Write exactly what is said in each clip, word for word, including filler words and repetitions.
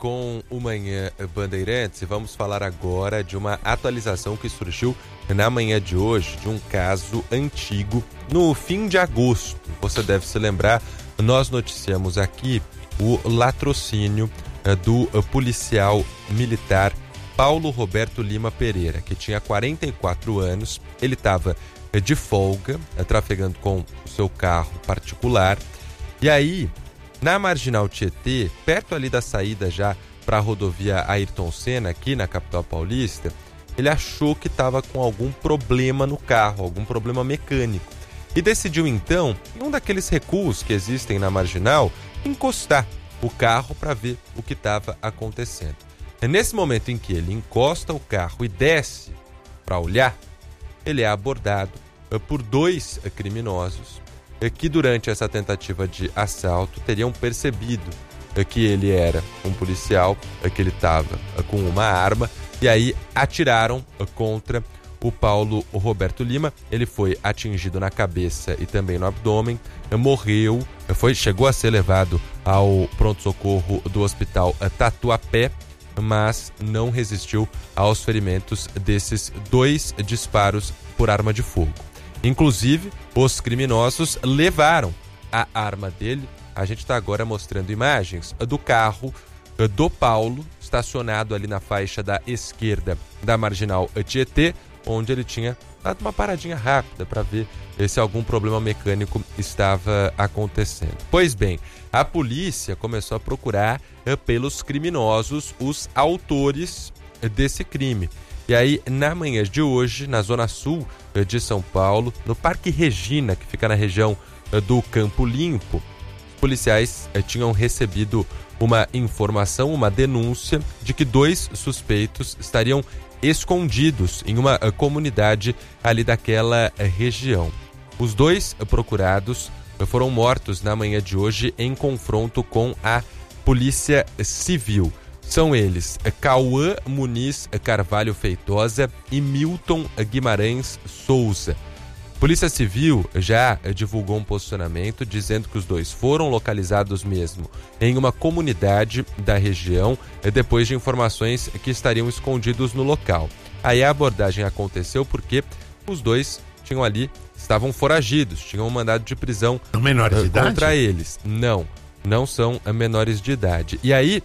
com o Manhã Bandeirantes e vamos falar agora de uma atualização que surgiu na manhã de hoje, de um caso antigo no fim de agosto. Você deve se lembrar, nós noticiamos aqui o latrocínio do policial militar Paulo Roberto Lima Pereira, que tinha quarenta e quatro anos. Ele estava de folga, trafegando com o seu carro particular. E aí, na Marginal Tietê, perto ali da saída já para a rodovia Ayrton Senna, aqui na capital paulista, ele achou que estava com algum problema no carro, algum problema mecânico. E decidiu então, em um daqueles recuos que existem na Marginal, encostar o carro para ver o que estava acontecendo. É nesse momento em que ele encosta o carro e desce para olhar, ele é abordado por dois criminosos que durante essa tentativa de assalto teriam percebido que ele era um policial, que ele estava com uma arma, e aí atiraram contra o Paulo Roberto Lima. Ele foi atingido na cabeça e também no abdômen, morreu, foi, chegou a ser levado ao pronto-socorro do hospital Tatuapé, mas não resistiu aos ferimentos desses dois disparos por arma de fogo. Inclusive, os criminosos levaram a arma dele. A gente está agora mostrando imagens do carro do Paulo, estacionado ali na faixa da esquerda da Marginal Tietê, onde ele tinha dado uma paradinha rápida para ver se algum problema mecânico estava acontecendo. Pois bem, a polícia começou a procurar pelos criminosos, os autores desse crime. E aí, na manhã de hoje, na zona sul de São Paulo, no Parque Regina, que fica na região do Campo Limpo, os policiais tinham recebido uma informação, uma denúncia de que dois suspeitos estariam escondidos em uma comunidade ali daquela região. Os dois procurados foram mortos na manhã de hoje em confronto com a Polícia Civil. São eles Cauã Muniz Carvalho Feitosa e Milton Guimarães Souza. Polícia Civil já divulgou um posicionamento dizendo que os dois foram localizados mesmo em uma comunidade da região depois de informações que estariam escondidos no local. Aí a abordagem aconteceu porque os dois tinham ali, estavam foragidos, tinham um mandado de prisão menores de idade? Contra eles. Não, não são menores de idade. E aí,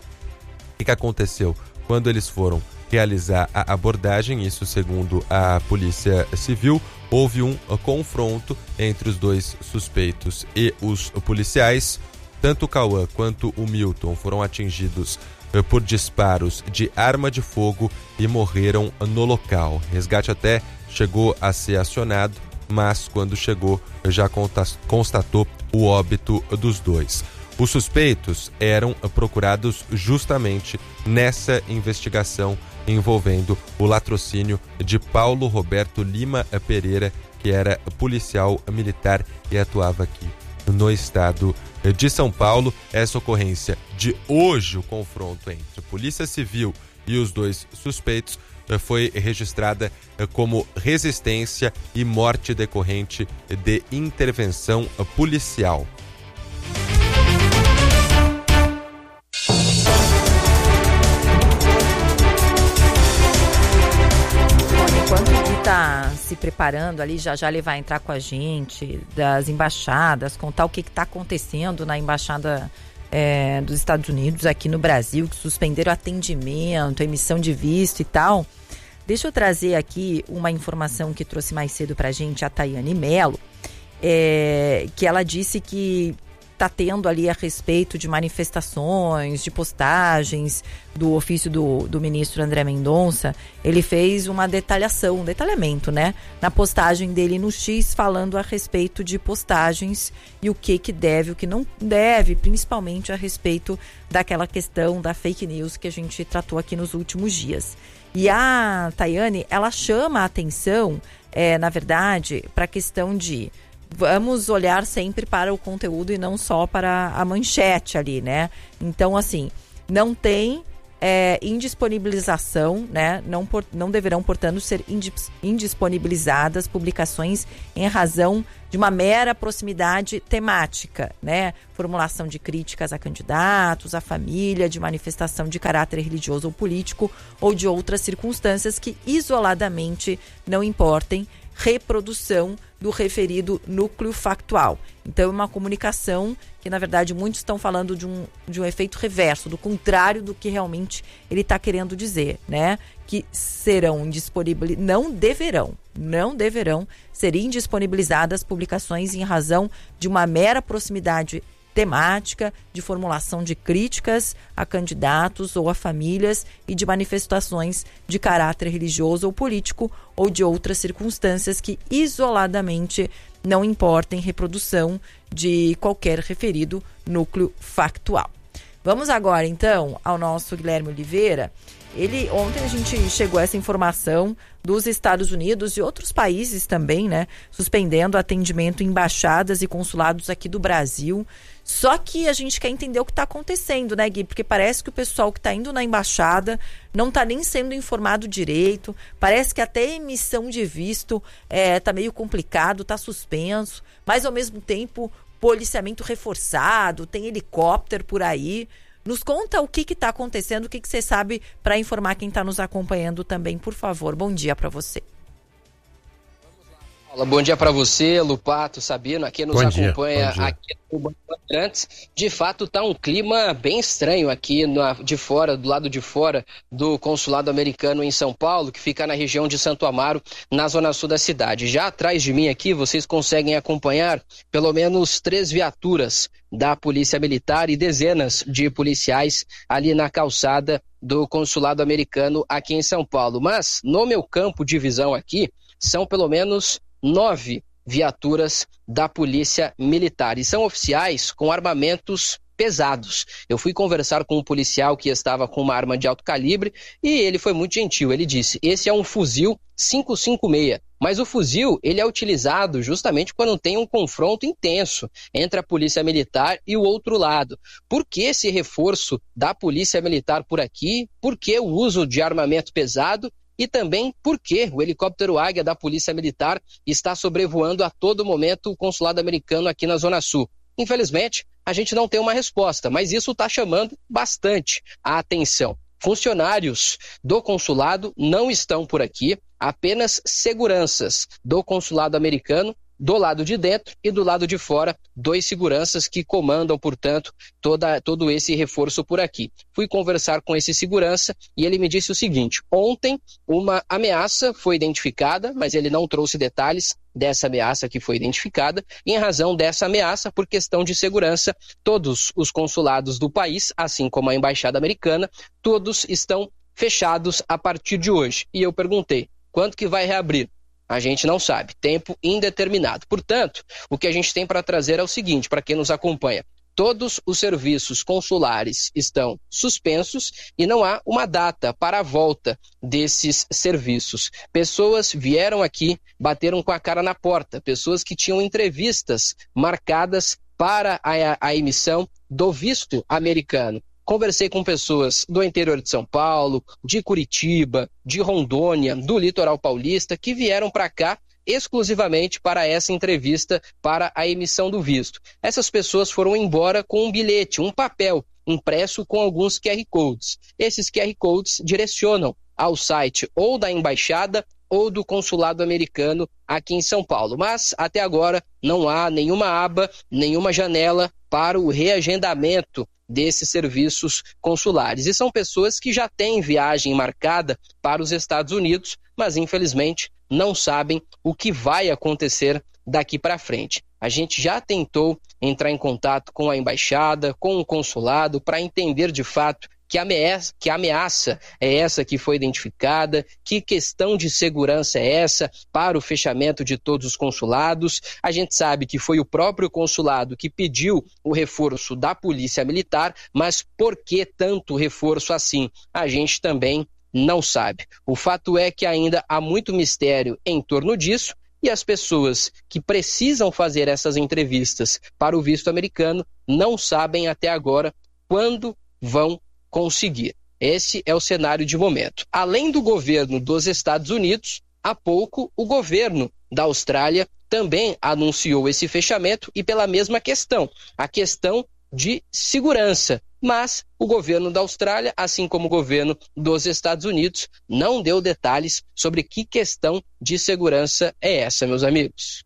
o que aconteceu? Quando eles foram realizar a abordagem, isso segundo a Polícia Civil, houve um confronto entre os dois suspeitos e os policiais. Tanto o Cauã quanto o Milton foram atingidos por disparos de arma de fogo e morreram no local. O resgate até chegou a ser acionado, mas quando chegou já constatou o óbito dos dois. Os suspeitos eram procurados justamente nessa investigação envolvendo o latrocínio de Paulo Roberto Lima Pereira, que era policial militar e atuava aqui no estado de São Paulo. Essa ocorrência de hoje, o confronto entre Polícia Civil e os dois suspeitos, foi registrada como resistência e morte decorrente de intervenção policial. Tá se preparando ali, já já ele vai entrar com a gente das embaixadas, contar o que está acontecendo na embaixada é, dos Estados Unidos aqui no Brasil, que suspenderam atendimento, emissão de visto e tal. Deixa eu trazer aqui uma informação que trouxe mais cedo pra gente a Tayane Mello, é, que ela disse que está tendo ali a respeito de manifestações, de postagens do ofício do, do ministro André Mendonça. Ele fez uma detalhação, um detalhamento, né? Na postagem dele no X, falando a respeito de postagens e o que que deve, o que não deve, principalmente a respeito daquela questão da fake news que a gente tratou aqui nos últimos dias. E a Tayane, ela chama a atenção, é, na verdade, para a questão de vamos olhar sempre para o conteúdo e não só para a manchete ali, né? Então, assim, não tem é, indisponibilização, né? Não, por, não deverão, portanto, ser indis, indisponibilizadas publicações em razão de uma mera proximidade temática, né? Formulação de críticas a candidatos, à família, de manifestação de caráter religioso ou político ou de outras circunstâncias que isoladamente não importem reprodução do referido núcleo factual. Então, é uma comunicação que, na verdade, muitos estão falando de um, de um efeito reverso, do contrário do que realmente ele está querendo dizer, né? Que serão indisponibilizadas, não deverão, não deverão ser indisponibilizadas publicações em razão de uma mera proximidade temática, de formulação de críticas a candidatos ou a famílias e de manifestações de caráter religioso ou político ou de outras circunstâncias que isoladamente não importem reprodução de qualquer referido núcleo factual. Vamos agora, então, ao nosso Guilherme Oliveira. Ele, ontem a gente chegou a essa informação dos Estados Unidos e outros países também, né? Suspendendo atendimento em embaixadas e consulados aqui do Brasil. Só que a gente quer entender o que está acontecendo, né, Gui? Porque parece que o pessoal que está indo na embaixada não está nem sendo informado direito. Parece que até a emissão de visto está é, meio complicado, está suspenso. Mas, ao mesmo tempo, policiamento reforçado, tem helicóptero por aí. Nos conta o que está acontecendo, o que você sabe para informar quem está nos acompanhando também, por favor. Bom dia para você. Olá, bom dia para você, Lupato, Sabino, aqui nos bom acompanha dia, aqui no Banco Bandeirantes. De fato, está um clima bem estranho aqui na, de fora, do lado de fora do consulado americano em São Paulo, que fica na região de Santo Amaro, na zona sul da cidade. Já atrás de mim aqui, vocês conseguem acompanhar pelo menos três viaturas da Polícia Militar e dezenas de policiais ali na calçada do consulado americano aqui em São Paulo. Mas, no meu campo de visão aqui, são pelo menos nove viaturas da Polícia Militar e são oficiais com armamentos pesados. Eu fui conversar com um policial que estava com uma arma de alto calibre e ele foi muito gentil. Ele disse, esse é um fuzil cinco cinco seis, mas o fuzil ele é utilizado justamente quando tem um confronto intenso entre a Polícia Militar e o outro lado. Por que esse reforço da Polícia Militar por aqui? Por que o uso de armamento pesado? E também por que o helicóptero Águia da Polícia Militar está sobrevoando a todo momento o consulado americano aqui na Zona Sul. Infelizmente, a gente não tem uma resposta, mas isso está chamando bastante a atenção. Funcionários do consulado não estão por aqui, apenas seguranças do consulado americano do lado de dentro e do lado de fora, dois seguranças que comandam, portanto, toda, todo esse reforço por aqui. Fui conversar com esse segurança e ele me disse o seguinte, ontem uma ameaça foi identificada, mas ele não trouxe detalhes dessa ameaça que foi identificada. Em razão dessa ameaça, por questão de segurança, todos os consulados do país, assim como a Embaixada Americana, todos estão fechados a partir de hoje. E eu perguntei, quando que vai reabrir? A gente não sabe, tempo indeterminado. Portanto, o que a gente tem para trazer é o seguinte, para quem nos acompanha, todos os serviços consulares estão suspensos e não há uma data para a volta desses serviços. Pessoas vieram aqui, bateram com a cara na porta, pessoas que tinham entrevistas marcadas para a, a emissão do visto americano. Conversei com pessoas do interior de São Paulo, de Curitiba, de Rondônia, do litoral paulista, que vieram para cá exclusivamente para essa entrevista, para a emissão do visto. Essas pessoas foram embora com um bilhete, um papel impresso com alguns Q R Codes. Esses Q R Codes direcionam ao site ou da embaixada ou do consulado americano aqui em São Paulo. Mas, até agora, não há nenhuma aba, nenhuma janela para o reagendamento desses serviços consulares. E são pessoas que já têm viagem marcada para os Estados Unidos, mas infelizmente não sabem o que vai acontecer daqui para frente. A gente já tentou entrar em contato com a embaixada, com o consulado, para entender de fato que ameaça, que ameaça é essa que foi identificada, que questão de segurança é essa para o fechamento de todos os consulados. A gente sabe que foi o próprio consulado que pediu o reforço da Polícia Militar, mas por que tanto reforço assim? A gente também não sabe. O fato é que ainda há muito mistério em torno disso e as pessoas que precisam fazer essas entrevistas para o visto americano não sabem até agora quando vão conseguir. esse é o cenário de momento. Além do governo dos Estados Unidos, há pouco o governo da Austrália também anunciou esse fechamento e pela mesma questão, a questão de segurança. Mas o governo da Austrália, assim como o governo dos Estados Unidos, não deu detalhes sobre que questão de segurança é essa, meus amigos.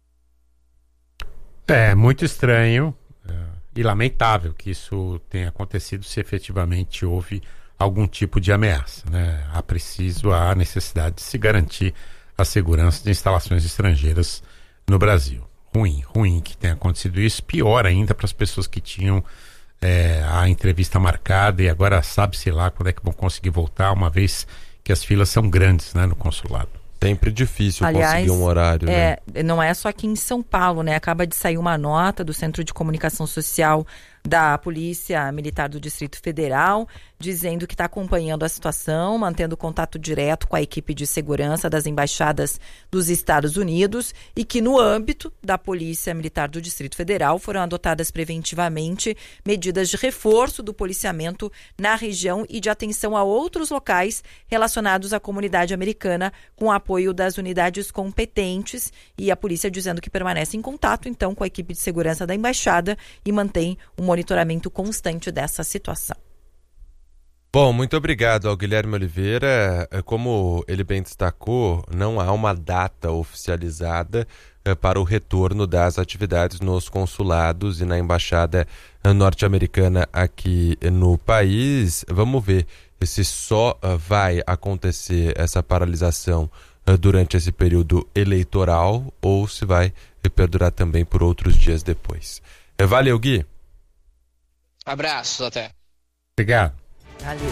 É muito estranho é, e lamentável que isso tenha acontecido se efetivamente houve algum tipo de ameaça, né? Há preciso, há necessidade de se garantir a segurança de instalações estrangeiras no Brasil. Ruim, ruim que tenha acontecido isso. Pior ainda para as pessoas que tinham é, a entrevista marcada e agora sabe-se lá quando é que vão conseguir voltar, uma vez que as filas são grandes, né, no consulado. Sempre difícil Aliás, conseguir um horário, é, né? Não é só aqui em São Paulo, né? Acaba de sair uma nota do Centro de Comunicação Social da Polícia Militar do Distrito Federal, dizendo que está acompanhando a situação, mantendo contato direto com a equipe de segurança das embaixadas dos Estados Unidos e que no âmbito da Polícia Militar do Distrito Federal foram adotadas preventivamente medidas de reforço do policiamento na região e de atenção a outros locais relacionados à comunidade americana com apoio das unidades competentes, e a polícia dizendo que permanece em contato então com a equipe de segurança da embaixada e mantém um monitoramento constante dessa situação. Bom, muito obrigado ao Guilherme Oliveira. Como ele bem destacou, não há uma data oficializada para o retorno das atividades nos consulados e na embaixada norte-americana aqui no país. Vamos ver se só vai acontecer essa paralisação durante esse período eleitoral ou se vai perdurar também por outros dias depois. Valeu, Gui. Abraços, até. Obrigado. Valeu.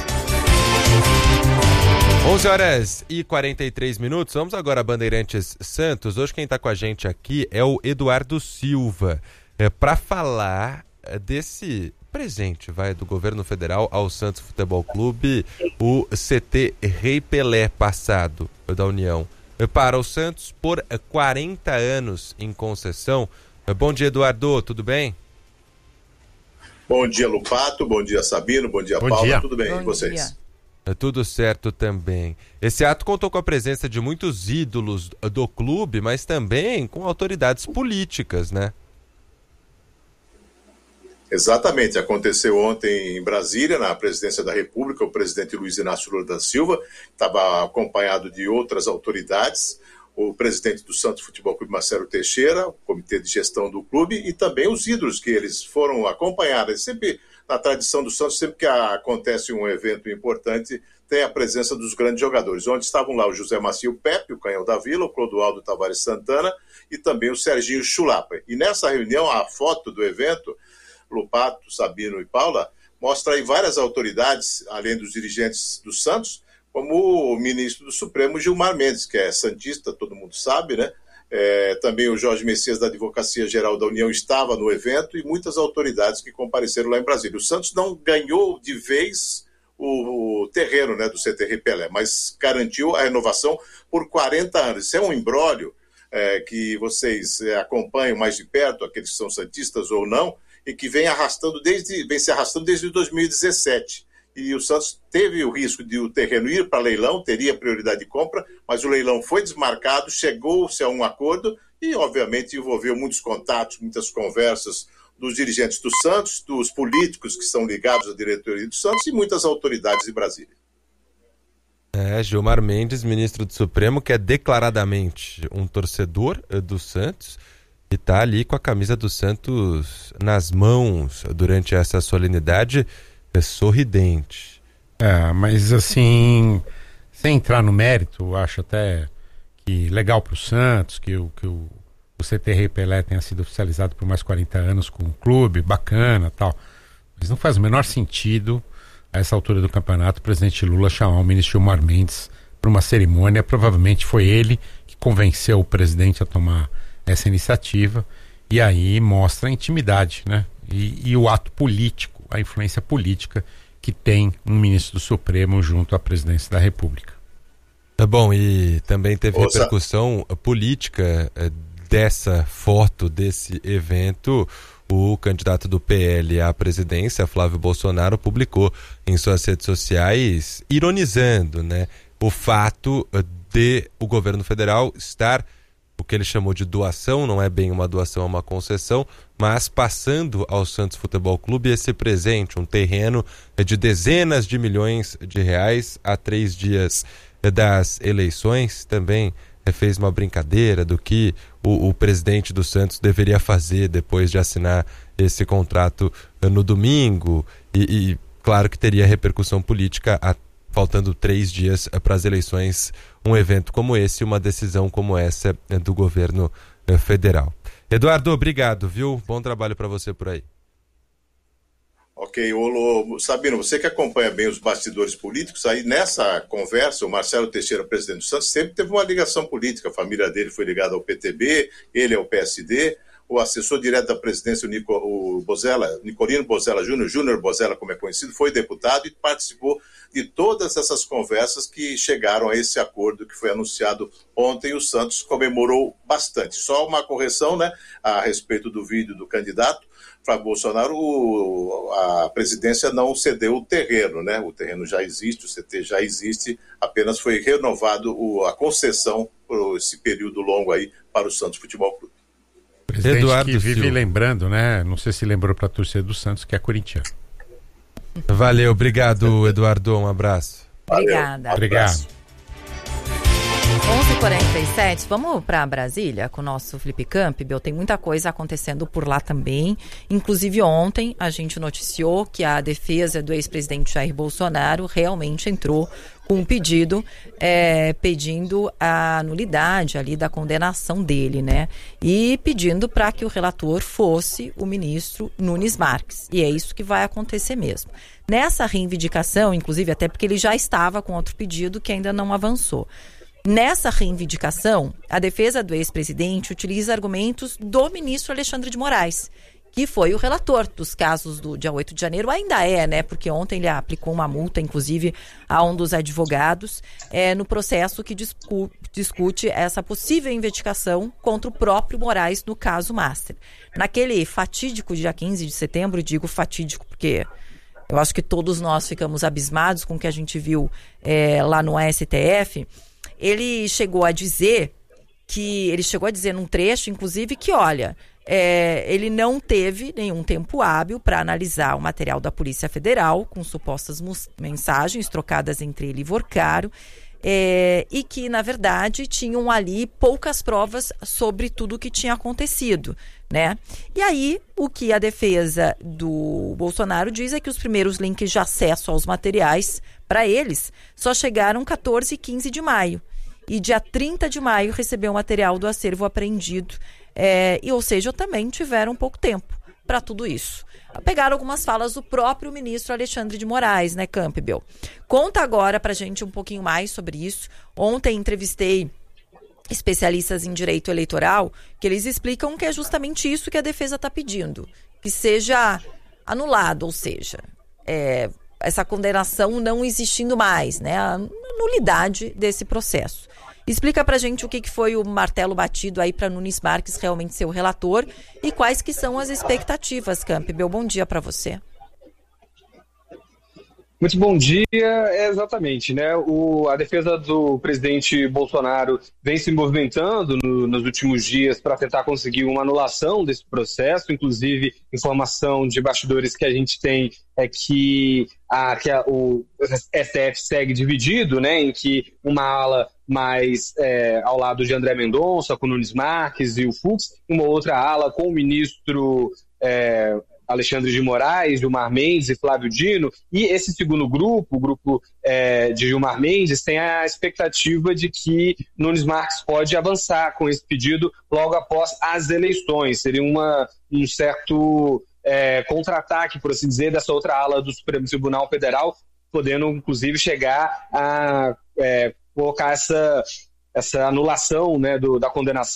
onze horas e quarenta e três minutos. Vamos agora a Bandeirantes Santos. Hoje quem está com a gente aqui é o Eduardo Silva, é, para falar desse presente, vai, do governo federal ao Santos Futebol Clube, o C T Rei Pelé passado da União para o Santos por quarenta anos em concessão. Bom dia, Eduardo, tudo bem? Bom dia, Lupato, bom dia, Sabino, bom dia, bom Paula, dia. tudo bem, Bom e vocês? dia. É tudo certo também. Esse ato contou com a presença de muitos ídolos do clube, mas também com autoridades políticas, né? Exatamente, aconteceu ontem em Brasília, na presidência da República, o presidente Luiz Inácio Lula da Silva estava acompanhado de outras autoridades, o presidente do Santos Futebol Clube, Marcelo Teixeira, o comitê de gestão do clube e também os ídolos que eles foram acompanhar. Sempre na tradição do Santos, sempre que acontece um evento importante, tem a presença dos grandes jogadores, onde estavam lá o José Macio Pepe, o Canhão da Vila, o Clodoaldo Tavares Santana e também o Serginho Chulapa. E nessa reunião, a foto do evento, Lupato, Sabino e Paula, mostra aí várias autoridades, além dos dirigentes do Santos, como o ministro do Supremo, Gilmar Mendes, que é santista, todo mundo sabe, né? É, também o Jorge Messias, da Advocacia Geral da União, estava no evento e muitas autoridades que compareceram lá em Brasília. O Santos não ganhou de vez o, o terreno, né, do C T Rei Pelé, mas garantiu a renovação por quarenta anos. Isso é um imbróglio é, que vocês é, acompanham mais de perto, aqueles que são santistas ou não, e que vem, arrastando desde, vem se arrastando desde dois mil e dezessete. E o Santos teve o risco de o terreno ir para leilão, teria prioridade de compra, mas o leilão foi desmarcado, chegou-se a um acordo e, obviamente, envolveu muitos contatos, muitas conversas dos dirigentes do Santos, dos políticos que estão ligados à diretoria do Santos e muitas autoridades de Brasília. É, Gilmar Mendes, ministro do Supremo, que é declaradamente um torcedor do Santos e está ali com a camisa do Santos nas mãos durante essa solenidade, é sorridente. É, mas assim, sem entrar no mérito, eu acho até que legal para o Santos, que, o, que o, o C T Rei Pelé tenha sido oficializado por mais quarenta anos com o clube, bacana e tal. Mas não faz o menor sentido, a essa altura do campeonato, o presidente Lula chamar o ministro Gilmar Mendes para uma cerimônia. Provavelmente foi ele que convenceu o presidente a tomar essa iniciativa, e aí mostra a intimidade, né? E, e o ato político, a influência política que tem um ministro do Supremo junto à presidência da República. Tá bom, e também teve Ouça. repercussão política dessa foto, desse evento. O o candidato do P L à presidência, Flávio Bolsonaro, publicou em suas redes sociais, ironizando, né, o fato de o governo federal estar, o que ele chamou de doação, não é bem uma doação, é uma concessão, mas passando ao Santos Futebol Clube esse presente, um terreno de dezenas de milhões de reais a três dias das eleições. Também fez uma brincadeira do que o, o presidente do Santos deveria fazer depois de assinar esse contrato no domingo e, e claro que teria repercussão política a, faltando três dias para as eleições, um evento como esse, uma decisão como essa do governo federal. Eduardo, obrigado, viu? Bom trabalho para você por aí. Ok, Olo, Sabino, você que acompanha bem os bastidores políticos, aí nessa conversa, o Marcelo Teixeira, presidente do Santos, sempre teve uma ligação política, a família dele foi ligada ao P T B, ele ao P S D, o assessor direto da presidência, o, Nico, o Bozella, Nicolino Bozella Júnior, Júnior Bozella, como é conhecido, foi deputado e participou de todas essas conversas que chegaram a esse acordo que foi anunciado ontem. O Santos comemorou bastante. Só uma correção, né, a respeito do vídeo do candidato. Para Bolsonaro, o, a presidência não cedeu o terreno, né? O terreno já existe, o C T já existe, apenas foi renovado o, a concessão por esse período longo aí para o Santos Futebol Clube. Presidente Eduardo que vive Silva. Lembrando, né? Não sei se lembrou para a torcida do Santos, que é corintiano. Valeu, obrigado, Eduardo, um abraço. Obrigada. Obrigado. onze e quarenta e sete, vamos para Brasília com o nosso Felipe Campbell. Tem muita coisa acontecendo por lá também. Inclusive ontem a gente noticiou que a defesa do ex-presidente Jair Bolsonaro realmente entrou com um pedido é, pedindo a nulidade ali da condenação dele, né? E pedindo para que o relator fosse o ministro Nunes Marques. E é isso que vai acontecer mesmo. Nessa reivindicação, inclusive até porque ele já estava com outro pedido que ainda não avançou. Nessa reivindicação, a defesa do ex-presidente utiliza argumentos do ministro Alexandre de Moraes, que foi o relator dos casos do dia oito de janeiro, ainda é, né? Porque ontem ele aplicou uma multa, inclusive, a um dos advogados, é, no processo que discu- discute essa possível investigação contra o próprio Moraes no caso Master. Naquele fatídico dia quinze de setembro, digo fatídico porque eu acho que todos nós ficamos abismados com o que a gente viu é, lá no S T F. Ele chegou a dizer que, ele chegou a dizer num trecho, inclusive, que, olha, é, ele não teve nenhum tempo hábil para analisar o material da Polícia Federal, com supostas mus- mensagens trocadas entre ele e Vorcaro, é, e que, na verdade, tinham ali poucas provas sobre tudo o que tinha acontecido, né? E aí, o que a defesa do Bolsonaro diz é que os primeiros links de acesso aos materiais para eles só chegaram quatorze e quinze de maio. E dia trinta de maio recebeu o material do acervo apreendido. É, e, ou seja, também tiveram pouco tempo para tudo isso. Pegaram algumas falas do próprio ministro Alexandre de Moraes, né, Campbell? Conta agora pra gente um pouquinho mais sobre isso. Ontem entrevistei especialistas em direito eleitoral que eles explicam que é justamente isso que a defesa está pedindo. Que seja anulado, ou seja, é, essa condenação não existindo mais, né? A nulidade desse processo. Explica pra gente o que, que foi o martelo batido aí para Nunes Marques realmente ser o relator e quais que são as expectativas, Campbell. Bom dia para você. Muito bom dia, é exatamente, né? O, a defesa do presidente Bolsonaro vem se movimentando no, nos últimos dias para tentar conseguir uma anulação desse processo, inclusive informação de bastidores que a gente tem é que, a, que a, o S T F segue dividido, né? Em que uma ala mais é, ao lado de André Mendonça, com Nunes Marques e o Fux, uma outra ala com o ministro É, Alexandre de Moraes, Gilmar Mendes e Flávio Dino, e esse segundo grupo, o grupo é, de Gilmar Mendes, tem a expectativa de que Nunes Marques pode avançar com esse pedido logo após as eleições. Seria uma, um certo é, contra-ataque, por assim dizer, dessa outra ala do Supremo Tribunal Federal, podendo inclusive chegar a é, colocar essa, essa anulação, né, do, da condenação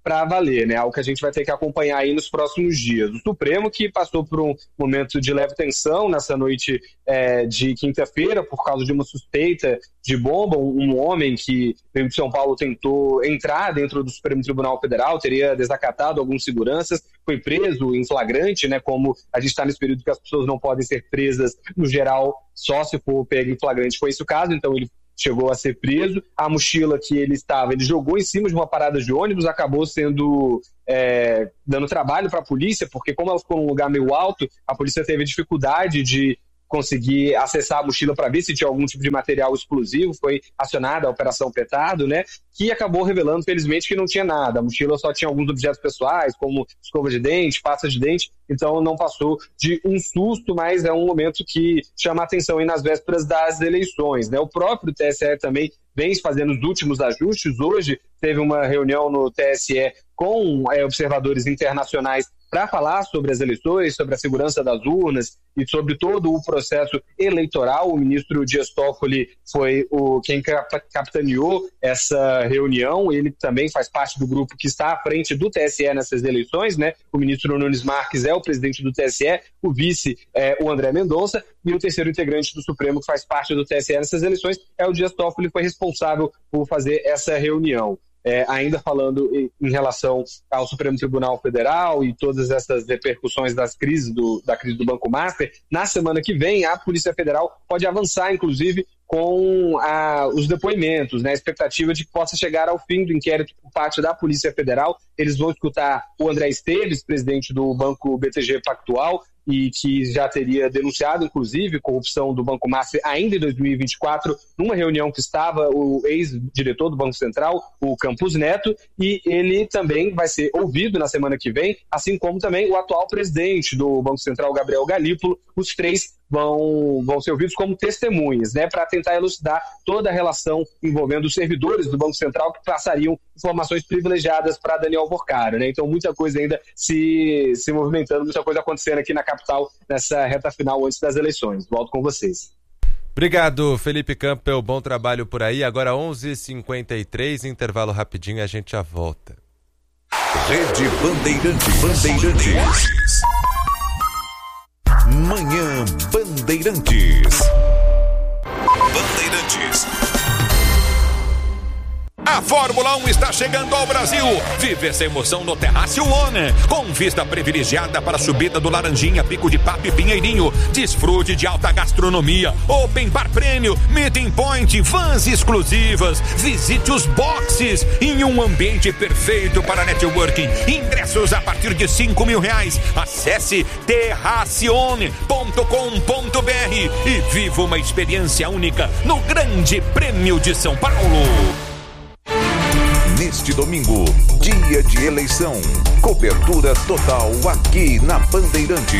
para valer, né? Algo que a gente vai ter que acompanhar aí nos próximos dias. O Supremo, que passou por um momento de leve tensão nessa noite é, de quinta-feira, por causa de uma suspeita de bomba, um homem que veio de São Paulo tentou entrar dentro do Supremo Tribunal Federal, teria desacatado alguns seguranças, foi preso em flagrante, né? Como a gente está nesse período que as pessoas não podem ser presas, no geral, só se for pego em flagrante. Foi esse o caso, então ele chegou a ser preso. A mochila que ele estava, ele jogou em cima de uma parada de ônibus, acabou sendo é, dando trabalho para a polícia, porque como ela ficou num lugar meio alto, a polícia teve dificuldade de conseguir acessar a mochila para ver se tinha algum tipo de material explosivo. Foi acionada a Operação Petardo, né, que acabou revelando, felizmente, que não tinha nada. A mochila só tinha alguns objetos pessoais, como escova de dente, pasta de dente, então não passou de um susto, mas é um momento que chama a atenção aí nas vésperas das eleições, né? O próprio T S E também vem fazendo os últimos ajustes. Hoje teve uma reunião no T S E com é, observadores internacionais para falar sobre as eleições, sobre a segurança das urnas e sobre todo o processo eleitoral. O ministro Dias Toffoli foi o, quem capitaneou essa reunião. Ele também faz parte do grupo que está à frente do T S E nessas eleições, né? O ministro Nunes Marques é o presidente do T S E, o vice é o André Mendonça, e o terceiro integrante do Supremo que faz parte do T S E nessas eleições é o Dias Toffoli, que foi responsável por fazer essa reunião. É, ainda falando em, em relação ao Supremo Tribunal Federal e todas essas repercussões das crises do, da crise do Banco Master, na semana que vem a Polícia Federal pode avançar, inclusive, com a, os depoimentos, né? A expectativa de que possa chegar ao fim do inquérito por parte da Polícia Federal. Eles vão escutar o André Esteves, presidente do Banco B T G Pactual, e que já teria denunciado, inclusive, corrupção do Banco Master ainda em dois mil e vinte e quatro, numa reunião que estava o ex-diretor do Banco Central, o Campos Neto, e ele também vai ser ouvido na semana que vem, assim como também o atual presidente do Banco Central, Gabriel Galípolo. Os três vão, vão ser ouvidos como testemunhas, né, para tentar elucidar toda a relação envolvendo os servidores do Banco Central que passariam informações privilegiadas para Daniel Vorcaro, né? Então muita coisa ainda se, se movimentando, muita coisa acontecendo aqui na capital nessa reta final antes das eleições. Volto com vocês. Obrigado, Felipe Campbell, bom trabalho por aí. Agora onze e cinquenta e três, intervalo rapidinho e a gente já volta. Rede Bandeirantes. Bandeirantes. Manhã Bandeirantes. Bandeirantes. A Fórmula um está chegando ao Brasil. Vive essa emoção no Terrácio One, com vista privilegiada para a subida do Laranjinha, Pico de Papo e Pinheirinho. Desfrute de alta gastronomia, open bar prêmio, meeting point, vans exclusivas. Visite os boxes em um ambiente perfeito para networking. Ingressos a partir de cinco mil reais. Acesse terracione ponto com ponto br e viva uma experiência única no Grande Prêmio de São Paulo. Neste domingo, dia de eleição, cobertura total aqui na Bandeirantes.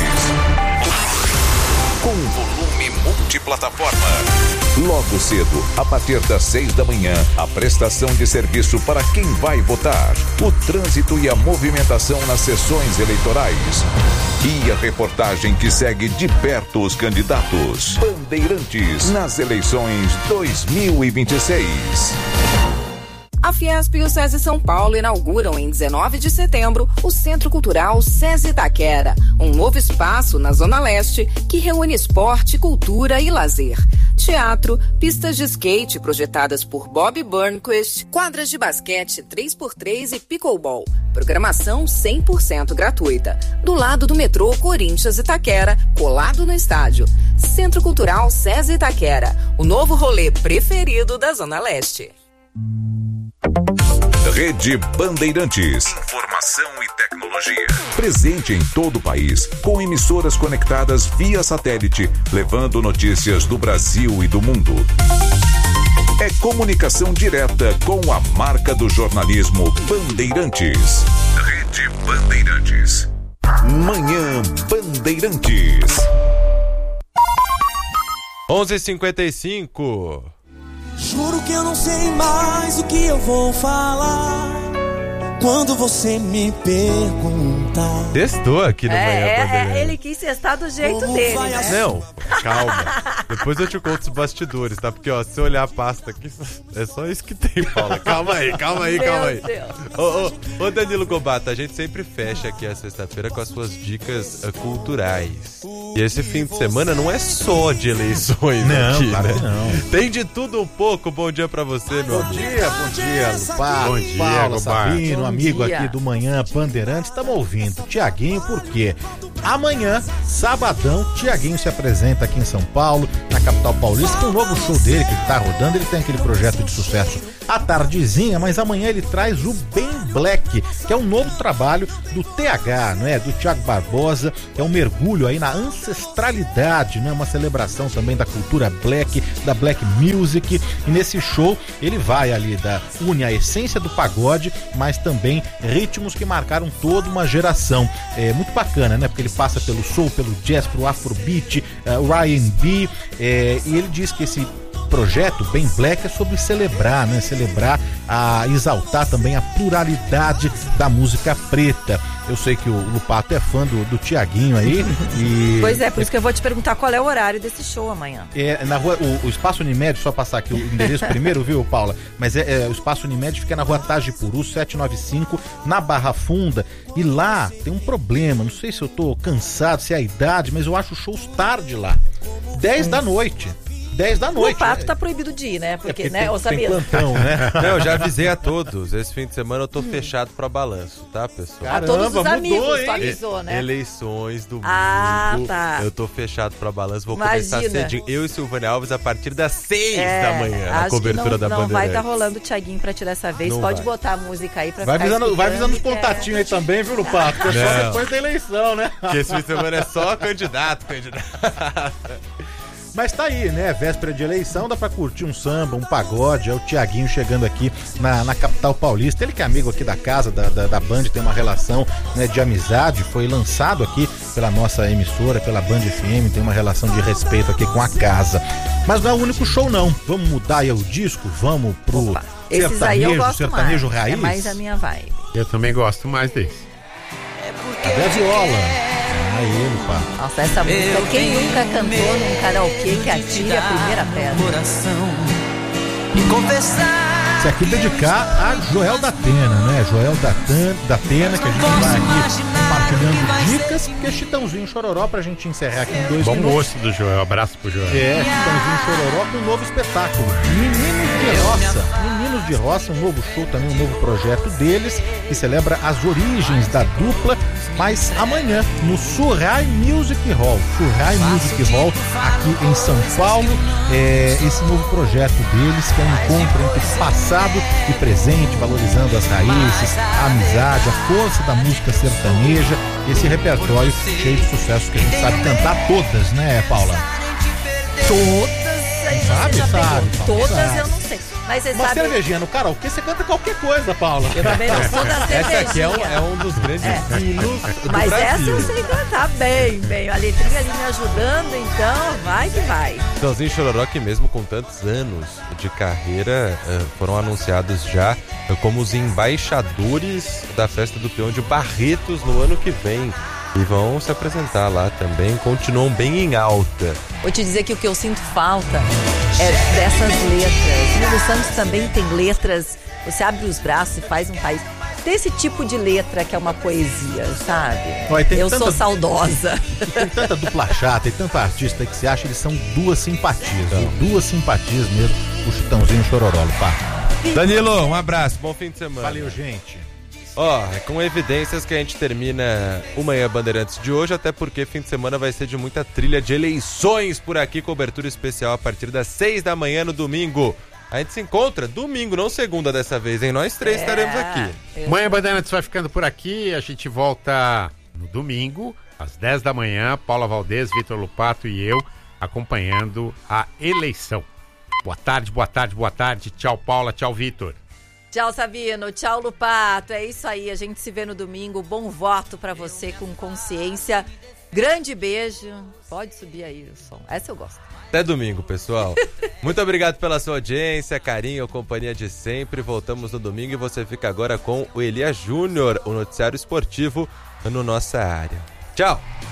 Com volume multiplataforma. Logo cedo, a partir das seis da manhã, a prestação de serviço para quem vai votar, o trânsito e a movimentação nas sessões eleitorais. E a reportagem que segue de perto os candidatos. Bandeirantes nas eleições dois mil e vinte e seis. A Fiesp e o SESI São Paulo inauguram em dezenove de setembro o Centro Cultural SESI Itaquera, um novo espaço na Zona Leste que reúne esporte, cultura e lazer. Teatro, pistas de skate projetadas por Bob Burnquist, quadras de basquete três por três e pickleball. Programação cem por cento gratuita. Do lado do metrô Corinthians Itaquera, colado no estádio. Centro Cultural SESI Itaquera, o novo rolê preferido da Zona Leste. Rede Bandeirantes. Informação e tecnologia. Presente em todo o país, com emissoras conectadas via satélite, levando notícias do Brasil e do mundo. É comunicação direta com a marca do jornalismo Bandeirantes. Rede Bandeirantes. Manhã Bandeirantes. onze e cinquenta e cinco. Juro que eu não sei mais o que eu vou falar. Quando você me perguntar. Testou aqui no é, Manhã é, Bandeirantes. Ele quis testar do jeito Como dele, né? Não, calma. Depois eu te conto os bastidores, tá? Porque, ó, se você olhar a pasta aqui, é só isso que tem, Paula. Calma aí, calma aí, calma aí. Ô, ô, ô, Danilo Gobata, a gente sempre fecha aqui a sexta-feira com as suas dicas uh, culturais. E esse fim de semana não é só de eleições não, aqui, claro né? que não. Tem de tudo um pouco. Bom dia pra você, meu bom amigo. Dia, bom dia, Lupá. Bom dia, Paula, Gobata. Sabino, Bom amigo dia. aqui do Manhã Bandeirantes. Estamos ouvindo Tiaguinho, por quê? Amanhã, sabadão, Tiaguinho se apresenta aqui em São Paulo, na capital paulista, com um novo show dele que tá rodando. Ele tem aquele projeto de sucesso à tardezinha, mas amanhã ele traz o Bem Black, que é um novo trabalho do T H, não é? Do Thiago Barbosa. É um mergulho aí na ancestralidade, né? Uma celebração também da cultura black, da black music. E nesse show ele vai ali da une a essência do pagode, mas também ritmos que marcaram toda uma geração. É muito bacana, né? Porque ele passa pelo soul, pelo jazz, pro afrobeat, uh, o R and B, é, e ele diz que esse projeto Bem Black é sobre celebrar, né? Celebrar, a exaltar também a pluralidade da música preta. Eu sei que o Lupato é fã do, do Tiaguinho aí. E... Pois é, por isso que eu vou te perguntar qual é o horário desse show amanhã. É, na rua, o, o Espaço Unimed, só passar aqui o endereço primeiro, viu, Paula? Mas é, é, o Espaço Unimed fica na rua Tajipuru, setecentos e noventa e cinco, na Barra Funda. E lá tem um problema, não sei se eu tô cansado, se é a idade, mas eu acho shows tarde lá. dez da noite. dez da noite. O Pato tá proibido de ir, né? Porque, é porque né? tem, Ô, Sabino. tem plantão, né? Não, eu já avisei a todos. Esse fim de semana eu tô fechado pra balanço, tá, pessoal? Caramba, a todos os mudou, amigos, hein? tu avisou, né? Eleições do Ah, mundo. tá. Eu tô fechado pra balanço. Vou Imagina. começar cedinho. Eu e Silvânia Alves a partir das seis É, da manhã, na acho cobertura que não, da não vai Bandeirantes. estar rolando o Thiaguinho pra ti dessa vez. Não Pode vai. botar a música aí pra Vai ficar avisando, vai avisando os escutando, que é- contatinhos aí também, viu, Lupato? Que é só Não. depois da eleição, né? Porque esse fim de semana é só candidato, candidato. Mas tá aí, né? Véspera de eleição, dá pra curtir um samba, um pagode. É o Tiaguinho chegando aqui na, na capital paulista. Ele que é amigo aqui da casa, da, da, da Band, tem uma relação, né, de amizade. Foi lançado aqui pela nossa emissora, pela Band F M. Tem uma relação de respeito aqui com a casa. Mas não é o único show, não. Vamos mudar aí o disco, vamos pro Opa, esses aí eu sertanejo, gosto sertanejo mais. raiz. É mais a minha vibe. Eu também gosto mais desse. Cadê a viola? Ah, ele, pá. Nossa, essa música, quem nunca cantou num karaokê que atire a primeira pedra? E confessar. Esse aqui dedicar a Joel da Atena, né? Joel da, Tan, da Atena, que a gente vai aqui compartilhando dicas, porque é Chitãozinho Chororó pra gente encerrar aqui em dois Bom minutos. gosto do Joel, abraço pro Joel. É, Chitãozinho Chororó com um novo espetáculo. Meninos de Roça. Meninos de Roça, um novo show também, um novo projeto deles, que celebra as origens da dupla, mas amanhã no Surrai Music Hall. Surrai Music Hall, aqui em São Paulo. É, esse novo projeto deles, que é um encontro entre passado e presente, valorizando as raízes, a amizade, a força da música sertaneja, esse repertório cheio de sucessos que a gente sabe cantar todas, né, Paula? Todas, aí Sabe, você já sabe, pegou. Paula, Todas sabe. eu não sei. Mas você Uma sabe. cervejinha no karaokê, você canta qualquer coisa, Paula. Eu também não sou da cervejinha. Esse aqui é um, é um dos grandes É. hinos do Mas essa Brasil. eu sei cantar bem, bem. A letrinha ali me ajudando, então vai que vai. Chitãozinho Chororó, que mesmo com tantos anos de carreira, eh, foram anunciados já eh, como os embaixadores da Festa do Peão de Barretos no ano que vem. E vão se apresentar lá também, continuam bem em alta. Vou te dizer que o que eu sinto falta é dessas letras. Lulu Santos também tem letras. Você abre os braços e faz um país. Tem esse tipo de letra que é uma poesia, sabe? Olha, tem eu tanta- sou saudosa. Tem tanta dupla chata, tem tanto artista que você acha que eles são duas simpatias, viu? Duas simpatias mesmo, o Chitãozinho e o Chororó, pá. Danilo, um abraço, bom fim de semana. Valeu, gente. Ó, é com evidências que a gente termina o Manhã Bandeirantes de hoje, até porque fim de semana vai ser de muita trilha de eleições por aqui, cobertura especial a partir das seis da manhã no domingo. A gente se encontra domingo, não segunda dessa vez, hein? Nós três É. estaremos aqui. Manhã Bandeirantes vai ficando por aqui. A gente volta no domingo, às dez da manhã. Paula Valdez, Vitor Lupato e eu acompanhando a eleição. Boa tarde, boa tarde, boa tarde. Tchau, Paula. Tchau, Vitor. Tchau, Sabino. Tchau, Lupato. É isso aí. A gente se vê no domingo. Bom voto pra você com consciência. Grande beijo. Pode subir aí o som. Essa eu gosto. Até domingo, pessoal. Muito obrigado pela sua audiência, carinho, companhia de sempre. Voltamos no domingo e você fica agora com o Elias Júnior, o noticiário esportivo no Nossa Área. Tchau!